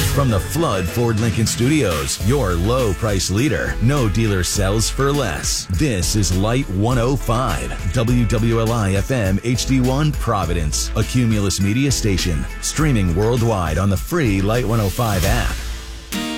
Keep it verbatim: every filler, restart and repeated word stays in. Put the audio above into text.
From the Flood Ford Lincoln Studios, your low price leader. No dealer sells for less. This is Light one oh five, W W L I F M H D one Providence, a Cumulus Media station, streaming worldwide on the free Light one oh five app.